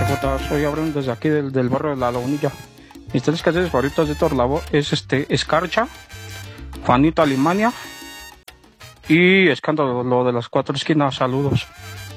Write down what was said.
Jota, soy Abraham desde aquí del barrio de La Lagunilla. Mis tres canciones favoritas de Torlavo es Escarcha, Juanito Alemania y Escándalo, lo de las cuatro esquinas. Saludos.